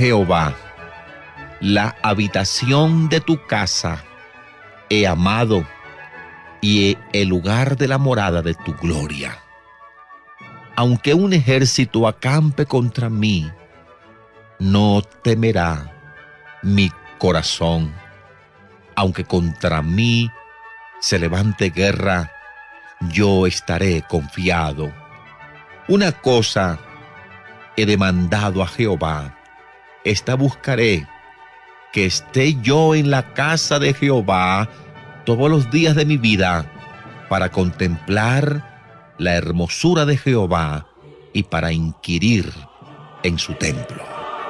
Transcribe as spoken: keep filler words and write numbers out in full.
Jehová, la habitación de tu casa he amado, y el lugar de la morada de tu gloria. Aunque un ejército acampe contra mí, no temerá mi corazón. Aunque contra mí se levante guerra, yo estaré confiado. Una cosa he demandado a Jehová, esta buscaré, que esté yo en la casa de Jehová todos los días de mi vida, para contemplar la hermosura de Jehová y para inquirir en su templo.